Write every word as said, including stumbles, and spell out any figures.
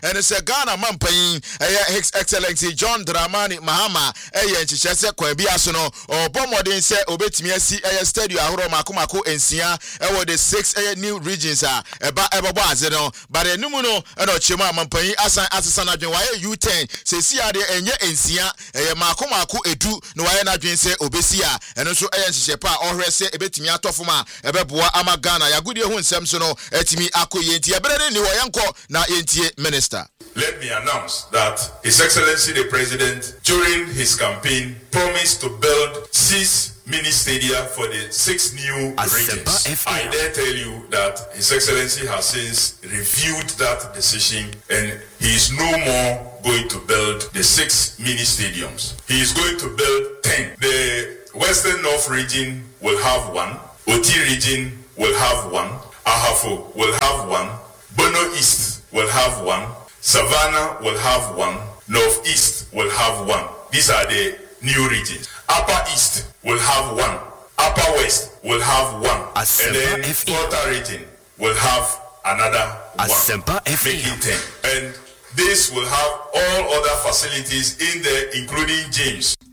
and say Ghana Mampai, His Excellency John Dramani Mahama, Aya Chichese Kwabia Sono, or Bomodin say Obetimiasi, Aya Stadio Ahuro Makumako and Sia, over the six new regions are about Ebabazeno, but a Numuno and Ochima Mampai, Asan Asana Jawaya U ten, say Sia de Enya and Sia, Aya Makumako Edu, Noana Jin say Obesia, and also Aya Shepa or say Ebetimia Tofuma, Ebebua Amagana, Yagudia Hun Samsono, Etimi Aku Yenti, Abere Niwayanko, na Yenti Minister. Let me announce that His Excellency the President, during his campaign, promised to build six mini stadia for the six new regions. I dare tell you that His Excellency has since reviewed that decision and he is no more going to build the six mini stadiums. He is going to build ten. The Western North region will have one, Oti region will have one, Ahafo will have one, Bono East will have one, Savannah will have one, Northeast will have one. These are the new regions. Upper East will have one, Upper West will have one, and then Quarter region will have another one, making ten. And this will have all other facilities in there, including gyms.